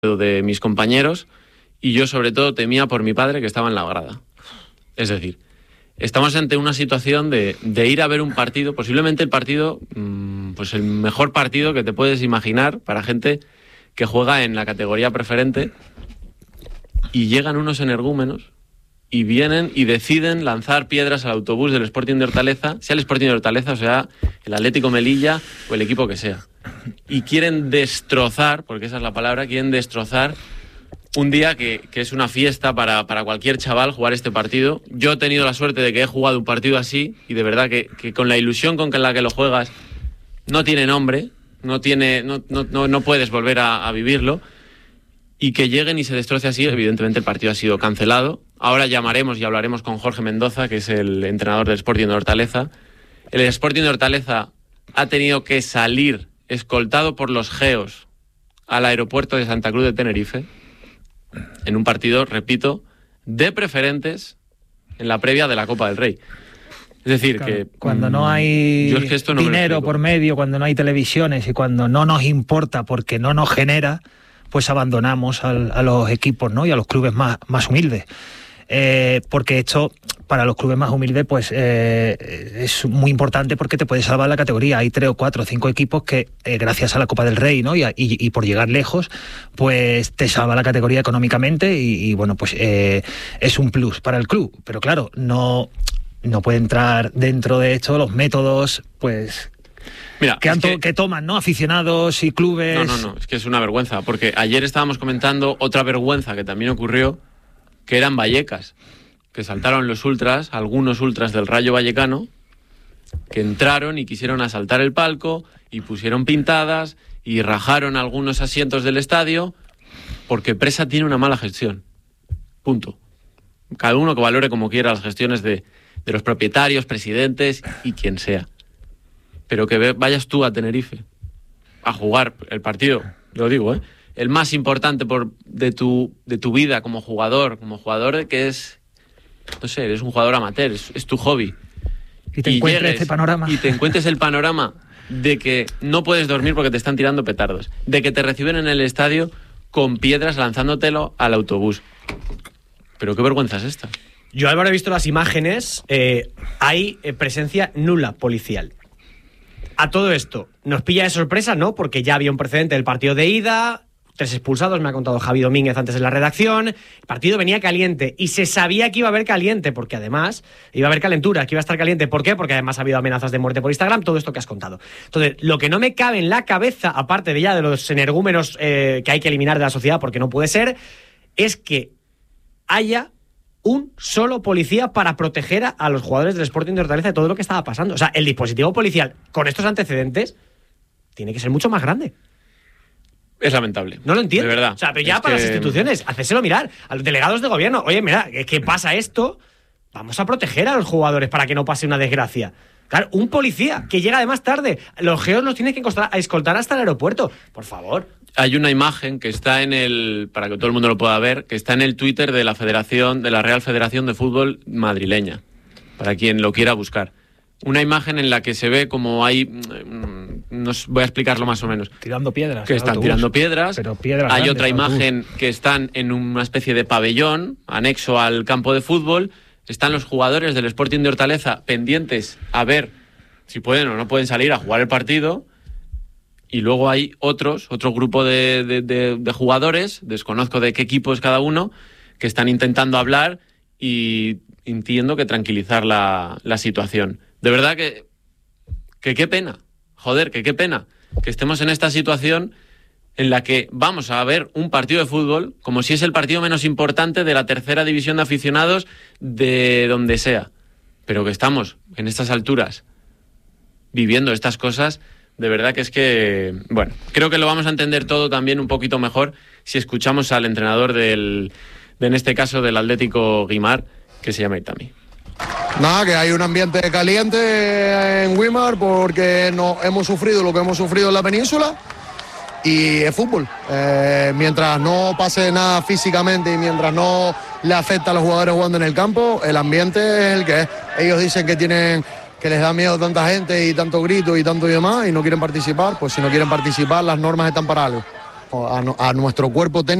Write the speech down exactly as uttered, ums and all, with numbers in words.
de mis compañeros, y yo sobre todo temía por mi padre, que estaba en la grada. Es decir, estamos ante una situación de, de ir a ver un partido, posiblemente el partido, pues el mejor partido que te puedes imaginar para gente que juega en la categoría preferente, y llegan unos energúmenos y vienen y deciden lanzar piedras al autobús del Sporting de Hortaleza, sea el Sporting de Hortaleza o sea el Atlético Melilla o el equipo que sea. Y quieren destrozar, porque esa es la palabra, quieren destrozar un día que, que es una fiesta para, para cualquier chaval jugar este partido. Yo he tenido la suerte de que he jugado un partido así, y de verdad que, que con la ilusión con la que lo juegas no tiene nombre, no, tiene, no, no, no, no puedes volver a, a vivirlo. Y que lleguen y se destroce así, evidentemente el partido ha sido cancelado. Ahora llamaremos y hablaremos con Jorge Mendoza, que es el entrenador del Sporting de Hortaleza. El Sporting de Hortaleza ha tenido que salir escoltado por los geos al aeropuerto de Santa Cruz de Tenerife, en un partido, repito, de preferentes en la previa de la Copa del Rey. Es decir, claro, que cuando no hay es que esto no dinero por medio, cuando no hay televisiones y cuando no nos importa porque no nos genera, pues abandonamos al, a los equipos, ¿no? Y a los clubes más, más humildes. Eh, porque esto, para los clubes más humildes, pues eh, es muy importante porque te puede salvar la categoría. Hay tres o cuatro o cinco equipos que, eh, gracias a la Copa del Rey, ¿no? Y, a, y, y por llegar lejos, pues te salva la categoría económicamente y, y bueno, pues eh, es un plus para el club. Pero claro, no, no puede entrar dentro de esto los métodos, pues... Mira, que, que, que toman, ¿no? Aficionados y clubes. No, no, no, es que es una vergüenza, porque ayer estábamos comentando otra vergüenza que también ocurrió, que eran Vallecas, que saltaron los ultras, algunos ultras del Rayo Vallecano, que entraron y quisieron asaltar el palco y pusieron pintadas y rajaron algunos asientos del estadio, porque Presa tiene una mala gestión. Punto. Cada uno que valore como quiera las gestiones de, de los propietarios, presidentes y quien sea. Pero que vayas tú a Tenerife a jugar el partido, lo digo, ¿eh? el más importante por, de, tu, de tu vida como jugador, como jugador que es, no sé, eres un jugador amateur, es, es tu hobby. Y te y encuentres llegues, este panorama. Y te encuentres el panorama de que no puedes dormir porque te están tirando petardos, de que te reciben en el estadio con piedras lanzándotelo al autobús. Pero qué vergüenza es esta. Yo, Álvaro, he visto las imágenes, eh, hay eh, presencia nula policial. A todo esto, nos pilla de sorpresa, ¿no? Porque ya había un precedente del partido de ida, tres expulsados, me ha contado Javi Domínguez antes en la redacción, el partido venía caliente y se sabía que iba a haber caliente, porque además iba a haber calentura, que iba a estar caliente. ¿Por qué? Porque además ha habido amenazas de muerte por Instagram, todo esto que has contado. Entonces, lo que no me cabe en la cabeza, aparte de ya de los energúmenos eh, que hay que eliminar de la sociedad porque no puede ser, es que haya un solo policía para proteger a, a los jugadores del Sporting de Hortaleza de todo lo que estaba pasando. O sea, el dispositivo policial con estos antecedentes tiene que ser mucho más grande. Es lamentable. No lo entiendo. De verdad. O sea, pero ya es para que... las instituciones, hacéselo mirar. A los delegados de gobierno, oye, mira, ¿qué pasa esto? Vamos a proteger a los jugadores para que no pase una desgracia. Claro, un policía que llega además tarde. Los geos los tienen que escoltar hasta el aeropuerto. Por favor. Hay una imagen que está en el, para que todo el mundo lo pueda ver, que está en el Twitter de la Federación, de la Real Federación de Fútbol madrileña, para quien lo quiera buscar. Una imagen en la que se ve como hay, no voy a explicarlo más o menos. Tirando piedras. Que están autobús, tirando piedras. Pero piedras hay grandes, otra imagen autobús. Que están en una especie de pabellón anexo al campo de fútbol. Están los jugadores del Sporting de Hortaleza pendientes a ver si pueden o no pueden salir a jugar el partido. Y luego hay otros, otro grupo de, de, de, de jugadores, desconozco de qué equipo es cada uno, que están intentando hablar y entiendo que tranquilizar la, la situación. De verdad que, que qué pena, joder, que qué pena que estemos en esta situación en la que vamos a ver un partido de fútbol como si es el partido menos importante de la tercera división de aficionados de donde sea. Pero que estamos en estas alturas viviendo estas cosas. De verdad que es que, bueno, creo que lo vamos a entender todo también un poquito mejor si escuchamos al entrenador del, de, en este caso, del Atlético Guimar, que se llama Itami. Nada, que hay un ambiente caliente en Guimar porque no, hemos sufrido lo que hemos sufrido en la península y es fútbol. Eh, mientras no pase nada físicamente y mientras no le afecta a los jugadores jugando en el campo, el ambiente es el que es. Ellos dicen que tienen... que les da miedo tanta gente y tanto grito y tanto y demás y no quieren participar, pues si no quieren participar las normas están para algo. a, a nuestro cuerpo técnico